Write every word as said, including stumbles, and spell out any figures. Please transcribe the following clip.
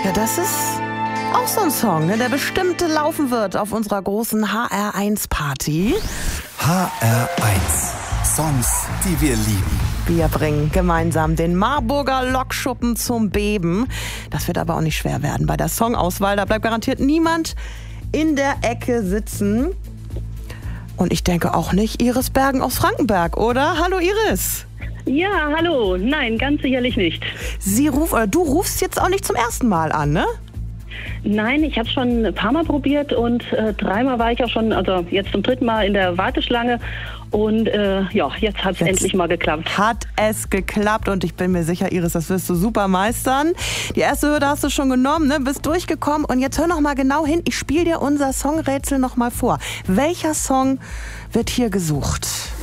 Ja, das ist auch so ein Song, ne, der bestimmt laufen wird auf unserer großen H R eins Party. H R eins. Songs, die wir lieben. Wir bringen gemeinsam den Marburger Lokschuppen zum Beben. Das wird aber auch nicht schwer werden bei der Songauswahl. Da bleibt garantiert niemand in der Ecke sitzen. Und ich denke auch nicht Iris Bergen aus Frankenberg, oder? Hallo Iris. Ja, hallo. Nein, ganz sicherlich nicht. Sie ruf, oder du rufst jetzt auch nicht zum ersten Mal an, ne? Nein, ich habe es schon ein paar Mal probiert und äh, dreimal war ich auch schon, also jetzt zum dritten Mal in der Warteschlange. Und äh, ja, jetzt hat es endlich mal geklappt. Hat es geklappt und ich bin mir sicher, Iris, das wirst du super meistern. Die erste Hürde hast du schon genommen, ne? Bist durchgekommen und jetzt hör noch mal genau hin. Ich spiele dir unser Songrätsel noch mal vor. Welcher Song wird hier gesucht?